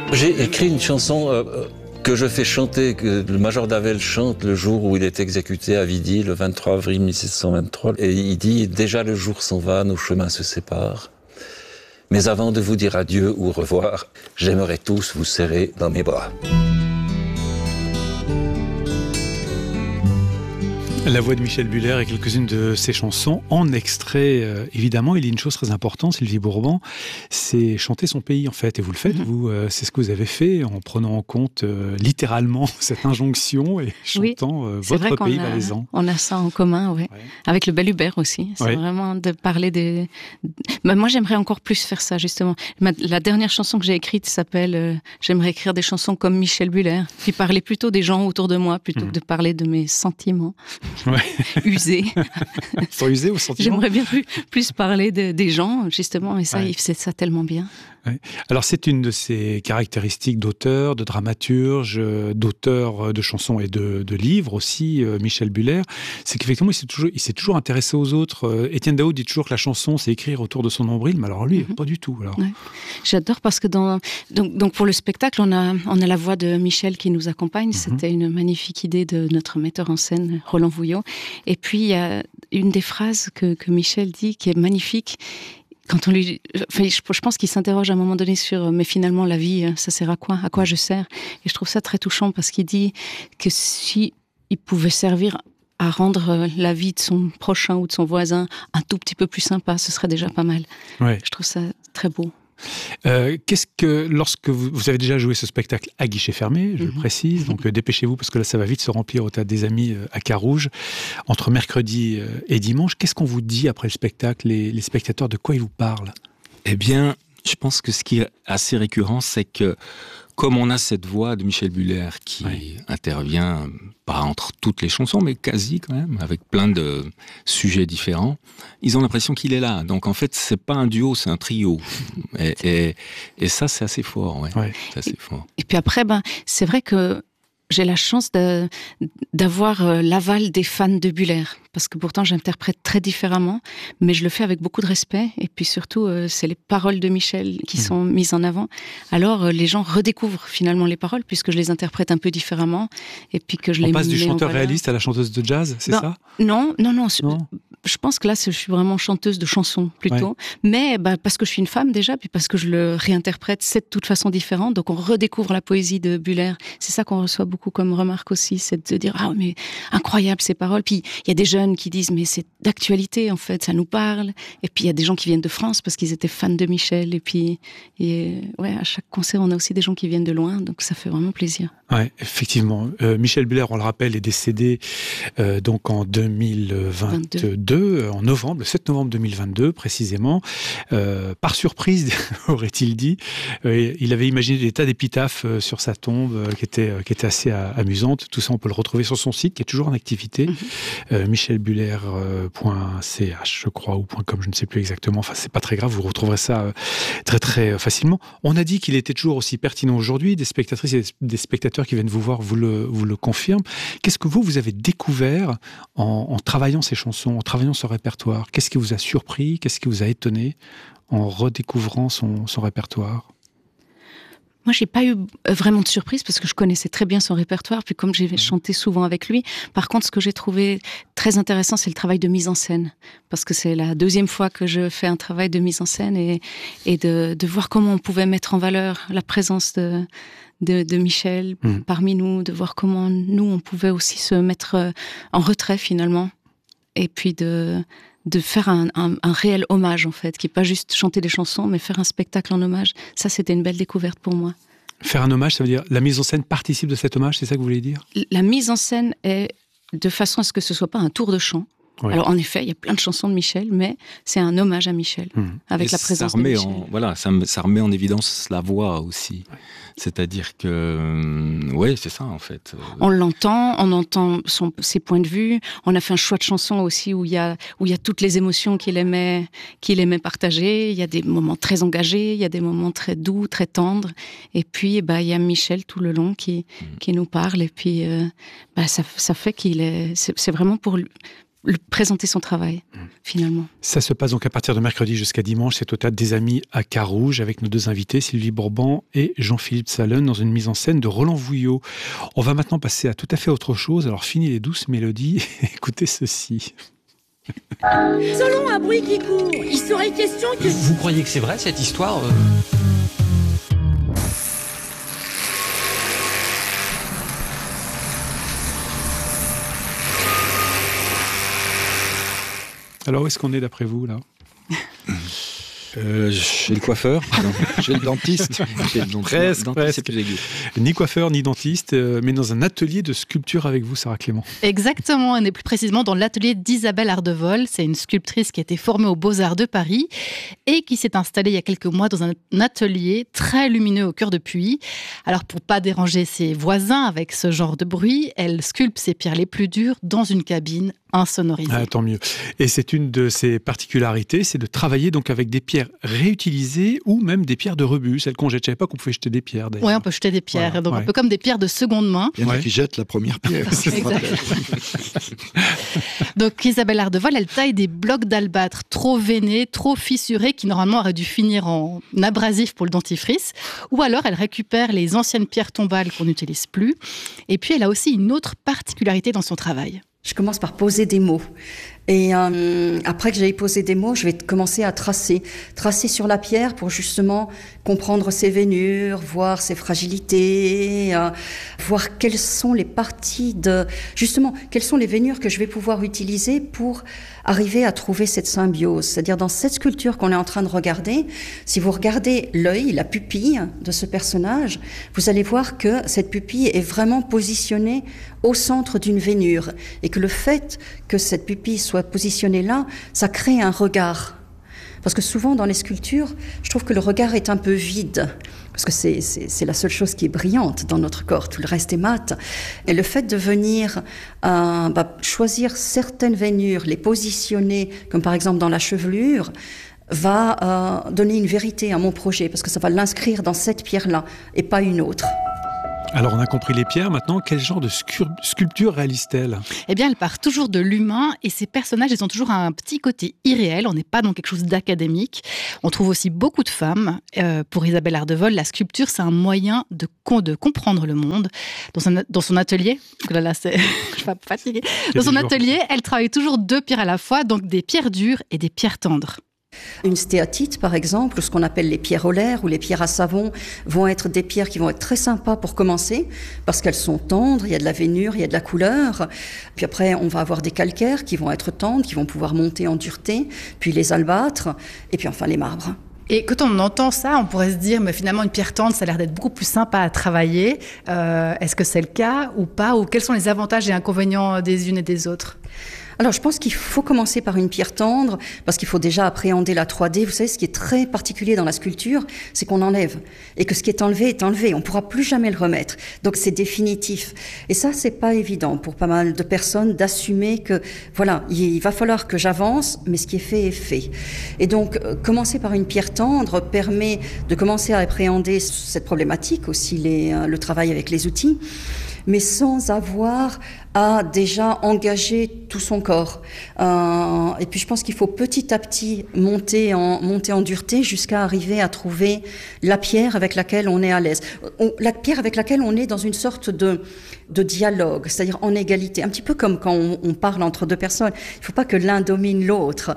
J'ai écrit une chanson que je fais chanter, que le major d'Avel chante le jour où il est exécuté à Vidy, le 23 avril 1723. Et il dit « Déjà le jour s'en va, nos chemins se séparent. Mais avant de vous dire adieu ou au revoir, j'aimerais tous vous serrer dans mes bras. » La voix de Michel Buller et quelques-unes de ses chansons en extrait, évidemment. Il y a une chose très importante, Sylvie Bourban, c'est chanter son pays, en fait. Et vous le faites, vous, c'est ce que vous avez fait en prenant en compte littéralement cette injonction et chantant votre pays valaisan. On a ça en commun, oui. Ouais. Avec le Bel Hubert aussi. C'est vraiment de parler des... moi, j'aimerais encore plus faire ça, justement. La dernière chanson que j'ai écrite s'appelle J'aimerais écrire des chansons comme Michel Buller, puis parler plutôt des gens autour de moi, plutôt que de parler de mes sentiments. Usés. Sont usés ou sentiments? J'aimerais bien plus parler des gens, justement, et ça, il fait ça tellement bien. Ouais. Alors, c'est une de ses caractéristiques d'auteur, de dramaturge, d'auteur de chansons et de livres aussi, Michel Buller, c'est qu'effectivement, il s'est toujours intéressé aux autres. Étienne Daho dit toujours que la chanson, c'est écrire autour de son nombril, mais alors lui, pas du tout. Alors. Ouais. J'adore parce que donc pour le spectacle, on a la voix de Michel qui nous accompagne. C'était une magnifique idée de notre metteur en scène, Roland Vouillot. Et puis, il y a une des phrases que Michel dit qui est magnifique. Quand on lui, je pense qu'il s'interroge à un moment donné sur mais finalement la vie, ça sert à quoi? À quoi je sers? Et je trouve ça très touchant parce qu'il dit que si il pouvait servir à rendre la vie de son prochain ou de son voisin un tout petit peu plus sympa, ce serait déjà pas mal. Ouais. Je trouve ça très beau. Qu'est-ce que, lorsque vous avez déjà joué ce spectacle à guichet fermé, je le précise, donc dépêchez-vous parce que là ça va vite se remplir au Théâtre des Amis à Carouge, entre mercredi et dimanche, qu'est-ce qu'on vous dit après le spectacle, les spectateurs, de quoi ils vous parlent? Eh bien, je pense que ce qui est assez récurrent, c'est que comme on a cette voix de Michel Buller qui intervient, pas entre toutes les chansons, mais quasi quand même, avec plein de sujets différents, ils ont l'impression qu'il est là. Donc en fait, c'est pas un duo, c'est un trio. Et ça, c'est assez fort. C'est assez fort. Et puis après, c'est vrai que j'ai la chance d'avoir l'aval des fans de Buller, parce que pourtant j'interprète très différemment, mais je le fais avec beaucoup de respect, et puis surtout c'est les paroles de Michel qui sont mises en avant. Alors les gens redécouvrent finalement les paroles, puisque je les interprète un peu différemment, et puis que je les mets en valeur. On passe du chanteur réaliste à la chanteuse de jazz, c'est ça? Non. Je pense que là, je suis vraiment chanteuse de chansons, plutôt. Mais parce que je suis une femme, déjà, puis parce que je le réinterprète, c'est de toute façon différent. Donc, on redécouvre la poésie de Buller. C'est ça qu'on reçoit beaucoup comme remarque aussi, c'est de dire « Ah, mais incroyable, ces paroles !» Puis, il y a des jeunes qui disent « Mais c'est d'actualité, en fait, ça nous parle. » Et puis, il y a des gens qui viennent de France parce qu'ils étaient fans de Michel. Et puis, à chaque concert, on a aussi des gens qui viennent de loin. Donc, ça fait vraiment plaisir. Oui, effectivement. Michel Buller, on le rappelle, est décédé donc en 2022. En novembre, le 7 novembre 2022 précisément, par surprise, aurait-il dit. Il avait imaginé des tas d'épitaphes sur sa tombe qui étaient assez amusantes. Tout ça, on peut le retrouver sur son site qui est toujours en activité, michelbuller.ch, je crois, ou .com, je ne sais plus exactement. Enfin, c'est pas très grave, vous retrouverez ça très très facilement. On a dit qu'il était toujours aussi pertinent aujourd'hui. Des spectatrices et des spectateurs qui viennent vous voir vous le confirment. Qu'est-ce que vous avez découvert en travaillant ces chansons, en travaillant ce répertoire? Qu'est-ce qui vous a surpris? Qu'est-ce qui vous a étonné en redécouvrant son répertoire? Moi, j'ai pas eu vraiment de surprise parce que je connaissais très bien son répertoire. Puis comme j'ai chanté souvent avec lui, par contre, ce que j'ai trouvé très intéressant, c'est le travail de mise en scène. Parce que c'est la deuxième fois que je fais un travail de mise en scène et de voir comment on pouvait mettre en valeur la présence de Michel parmi nous, de voir comment nous, on pouvait aussi se mettre en retrait finalement. Et puis de faire un réel hommage, en fait, qui n'est pas juste chanter des chansons, mais faire un spectacle en hommage. Ça, c'était une belle découverte pour moi. Faire un hommage, ça veut dire la mise en scène participe de cet hommage, c'est ça que vous voulez dire? La mise en scène est de façon à ce que ce ne soit pas un tour de chant. Oui. Alors, en effet, il y a plein de chansons de Michel, mais c'est un hommage à Michel, avec la présence de Michel. Ça remet en évidence la voix aussi. Ouais. C'est-à-dire que, c'est ça, en fait. On l'entend, on entend ses points de vue. On a fait un choix de chansons aussi où il y a toutes les émotions qu'il aimait partager. Il y a des moments très engagés, il y a des moments très doux, très tendres. Et puis, il y a Michel tout le long qui nous parle. Et puis, ça fait c'est vraiment pour lui. présenter son travail, finalement. Ça se passe donc à partir de mercredi jusqu'à dimanche. C'est au Théâtre des Amis à Carouge avec nos deux invités, Sylvie Bourban et Jean-Philippe Salonne, dans une mise en scène de Roland Vouillot. On va maintenant passer à tout à fait autre chose. Alors, fini les douces mélodies. Écoutez ceci. Selon un bruit qui court, il serait question que... Vous croyez que c'est vrai, cette histoire Alors, où est-ce qu'on est d'après vous, là ? Chez le coiffeur, chez le dentiste. Presque. C'est plus aigu. Ni coiffeur, ni dentiste, mais dans un atelier de sculpture avec vous, Sarah Clément. Exactement, on est plus précisément dans l'atelier d'Isabelle Ardevol. C'est une sculptrice qui a été formée aux Beaux-Arts de Paris et qui s'est installée il y a quelques mois dans un atelier très lumineux au cœur de Puy. Alors, pour pas déranger ses voisins avec ce genre de bruit, elle sculpte ses pierres les plus dures dans une cabine insonorisée. Ah, tant mieux. Et c'est une de ses particularités, c'est de travailler donc avec des pierres réutilisées ou même des pierres de rebut, celles qu'on jette. Je ne savais pas qu'on pouvait jeter des pierres, d'ailleurs. Oui, on peut jeter des pierres, voilà, donc un peu comme des pierres de seconde main. Il y en a qui jettent la première pierre. Donc Isabelle Ardevol, elle taille des blocs d'albâtre trop veinés, trop fissurés, qui normalement auraient dû finir en abrasif pour le dentifrice. Ou alors elle récupère les anciennes pierres tombales qu'on n'utilise plus. Et puis elle a aussi une autre particularité dans son travail. Je commence par poser des mots. Et après que j'ai posé des mots, je vais commencer à tracer sur la pierre pour justement comprendre ses veinures, voir ses fragilités, voir quelles sont les parties quelles sont les veinures que je vais pouvoir utiliser pour arriver à trouver cette symbiose. C'est-à-dire dans cette sculpture qu'on est en train de regarder, si vous regardez l'œil, la pupille de ce personnage, vous allez voir que cette pupille est vraiment positionnée au centre d'une veinure et que le fait que cette pupille soit positionnée là, ça crée un regard. Parce que souvent dans les sculptures, je trouve que le regard est un peu vide, parce que c'est la seule chose qui est brillante dans notre corps, tout le reste est mat. Et le fait de venir choisir certaines veinures, les positionner, comme par exemple dans la chevelure, va donner une vérité à mon projet, parce que ça va l'inscrire dans cette pierre-là et pas une autre. Alors, on a compris les pierres. Maintenant, quel genre de sculpture réalise-t-elle ? Eh bien, elle part toujours de l'humain et ces personnages, ils ont toujours un petit côté irréel. On n'est pas dans quelque chose d'académique. On trouve aussi beaucoup de femmes. Pour Isabelle Ardevol, la sculpture, c'est un moyen de comprendre le monde. Dans son atelier, là, je suis pas fatiguée. Dans son atelier, elle travaille toujours 2 pierres à la fois, donc des pierres dures et des pierres tendres. Une stéatite, par exemple, ou ce qu'on appelle les pierres olaires ou les pierres à savon, vont être des pierres qui vont être très sympas pour commencer, parce qu'elles sont tendres, il y a de la veinure, il y a de la couleur. Puis après, on va avoir des calcaires qui vont être tendres, qui vont pouvoir monter en dureté, puis les albâtres, et puis enfin les marbres. Et quand on entend ça, on pourrait se dire, mais finalement, une pierre tendre, ça a l'air d'être beaucoup plus sympa à travailler. Est-ce que c'est le cas ou pas ? Ou quels sont les avantages et inconvénients des unes et des autres ? Alors, je pense qu'il faut commencer par une pierre tendre, parce qu'il faut déjà appréhender la 3D. Vous savez, ce qui est très particulier dans la sculpture, c'est qu'on enlève. Et que ce qui est enlevé. On ne pourra plus jamais le remettre. Donc, c'est définitif. Et ça, c'est pas évident pour pas mal de personnes d'assumer que, voilà, il va falloir que j'avance, mais ce qui est fait est fait. Et donc, commencer par une pierre tendre permet de commencer à appréhender cette problématique, aussi le travail avec les outils, mais sans avoir à déjà engager tout son corps. Et puis je pense qu'il faut petit à petit monter en dureté jusqu'à arriver à trouver la pierre avec laquelle on est à l'aise. La pierre avec laquelle on est dans une sorte de dialogue, c'est-à-dire en égalité. Un petit peu comme quand on parle entre 2 personnes. Il ne faut pas que l'un domine l'autre.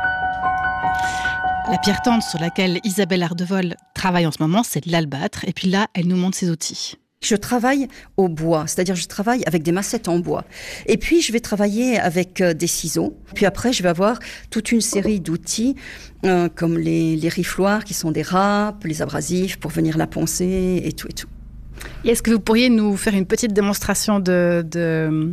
La pierre tendre sur laquelle Isabelle Ardevol travaille en ce moment, c'est de l'albâtre. Et puis là, elle nous montre ses outils. Je travaille au bois, c'est-à-dire je travaille avec des massettes en bois. Et puis je vais travailler avec des ciseaux. Puis après, je vais avoir toute une série d'outils comme les rifloirs qui sont des râpes, les abrasifs pour venir la poncer et tout et tout. Et est-ce que vous pourriez nous faire une petite démonstration de taille ?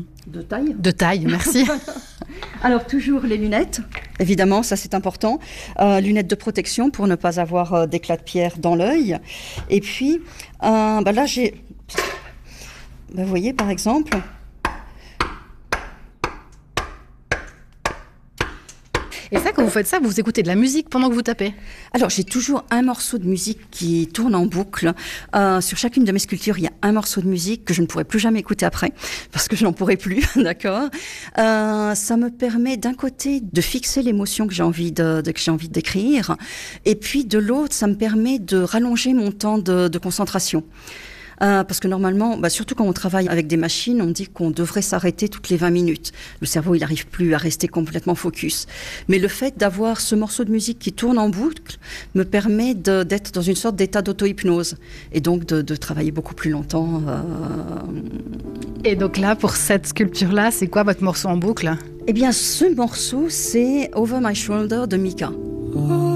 De taille, merci. Alors, toujours les lunettes, évidemment, ça c'est important. Lunettes de protection pour ne pas avoir d'éclat de pierre dans l'œil. Et puis, là j'ai... vous voyez, par exemple... Et ça, quand vous faites ça, vous écoutez de la musique pendant que vous tapez? Alors, j'ai toujours un morceau de musique qui tourne en boucle. Sur chacune de mes sculptures, il y a un morceau de musique que je ne pourrai plus jamais écouter après, parce que je n'en pourrai plus, d'accord. Ça me permet d'un côté de fixer l'émotion que j'ai envie de décrire, et puis de l'autre, ça me permet de rallonger mon temps de concentration. Parce que normalement, surtout quand on travaille avec des machines, on dit qu'on devrait s'arrêter toutes les 20 minutes. Le cerveau, il n'arrive plus à rester complètement focus. Mais le fait d'avoir ce morceau de musique qui tourne en boucle me permet d'être dans une sorte d'état d'auto-hypnose. Et donc de travailler beaucoup plus longtemps. Et donc là, pour cette sculpture-là, c'est quoi votre morceau en boucle? Eh bien, ce morceau, c'est Over My Shoulder de Mika.